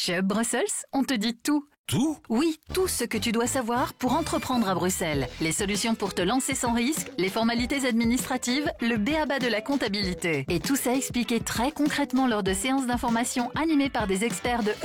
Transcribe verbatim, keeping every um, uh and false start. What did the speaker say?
Chez Hub Brussels, on te dit tout. Tout ? Oui, tout ce que tu dois savoir pour entreprendre à Bruxelles. Les solutions pour te lancer sans risque, les formalités administratives, le b a ba de la comptabilité. Et tout ça expliqué très concrètement lors de séances d'information animées par des experts de